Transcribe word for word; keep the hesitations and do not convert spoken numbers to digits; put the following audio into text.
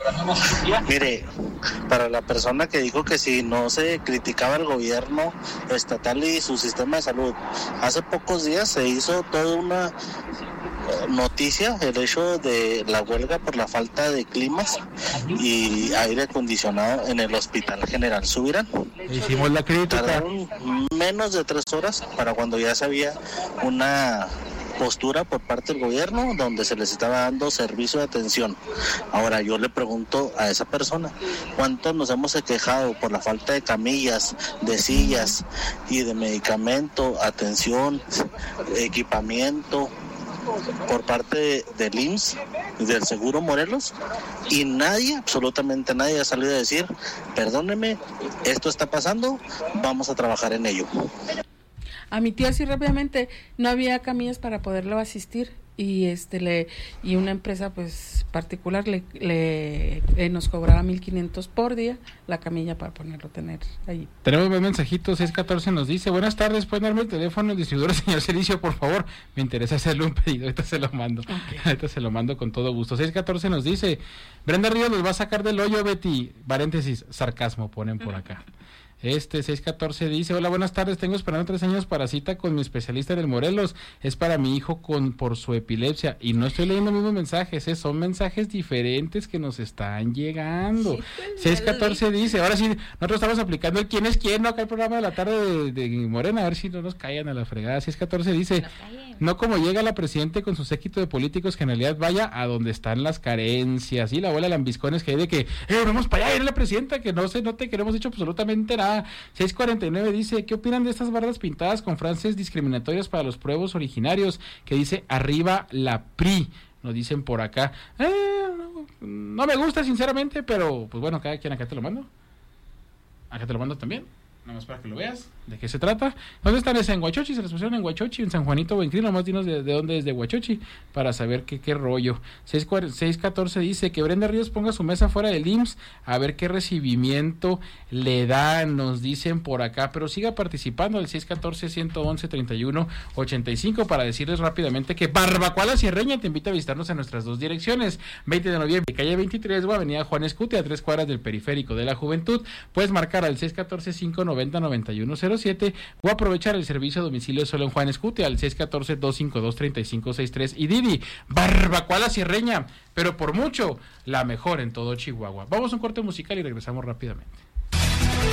Mire, para la persona que dijo que si no se criticaba el gobierno estatal y su sistema de salud, hace pocos días se hizo toda una noticia el hecho de la huelga por la falta de climas y aire acondicionado en el Hospital General Subirán. Hicimos la crítica. Tardaron menos de tres horas para cuando ya se había una postura por parte del gobierno donde se les estaba dando servicio de atención. Ahora yo le pregunto a esa persona, ¿cuántos nos hemos quejado por la falta de camillas, de sillas y de medicamento, atención, equipamiento por parte de, del I M S S y del Seguro Morelos? Y nadie, absolutamente nadie ha salido a decir, perdóneme, esto está pasando, vamos a trabajar en ello. A mi tía sí rápidamente no había camillas para poderlo asistir y este le y una empresa pues particular le, le eh, nos cobraba mil quinientos por día la camilla para ponerlo tener ahí. Tenemos un mensajito. Seis catorce nos dice: buenas tardes, pueden darme el teléfono del distribuidor señor Cericio, por favor, me interesa hacerle un pedido, ahorita se lo mando. Okay. Ahorita se lo mando con todo gusto. Seis catorce nos dice: Brenda Ríos los va a sacar del hoyo, Betty, paréntesis, sarcasmo ponen por acá. Este seis catorce dice: hola, buenas tardes, tengo esperando tres años para cita con mi especialista del Morelos, es para mi hijo con por su epilepsia, y no estoy leyendo los mismos mensajes, ¿eh? Son mensajes diferentes que nos están llegando. Sí, seis catorce dice: ahora sí, nosotros estamos aplicando el quién es quién, ¿no? Acá el programa de la tarde de, de Morena, a ver si no nos callan a la fregada. seis catorce dice: no como llega la presidente con su séquito de políticos, que en realidad vaya a donde están las carencias, y la abuela lambiscones que hay de que, eh, vamos para allá, viene la presidenta, que no se note que no hemos hecho absolutamente nada. seis cuarenta y nueve dice: ¿qué opinan de estas barras pintadas con frases discriminatorias para los pueblos originarios? Que dice: arriba la P R I, nos dicen por acá. Eh, no, no me gusta sinceramente, pero pues bueno, cada quien. Acá te lo mando. Acá te lo mando también. Nada más para que lo veas, de qué se trata. ¿Dónde están? Es en Huachochi, se les pusieron en Huachochi, en San Juanito o en Crino, nomás dinos de, de dónde es de Huachochi, para saber qué, qué rollo. seis catorce dice: que Brenda Ríos ponga su mesa fuera del I M S S, a ver qué recibimiento le dan, nos dicen por acá, pero siga participando al seis catorce, ciento once, treinta y uno, ochenta y cinco, para decirles rápidamente que Barbacoa La Sierreña te invita a visitarnos en nuestras dos direcciones, veinte de noviembre, calle veintitrés, o avenida Juan Escuti, a tres cuadras del Periférico de la Juventud. Puedes marcar al seis catorce, cinco noventa, noventa y uno cero siete o aprovechar el servicio a domicilio solo en Juan Escuti al seis catorce, dos cinco dos, tres cinco seis tres. Y Didi, Barbacoa La Sierreña, pero por mucho la mejor en todo Chihuahua. Vamos a un corte musical y regresamos rápidamente.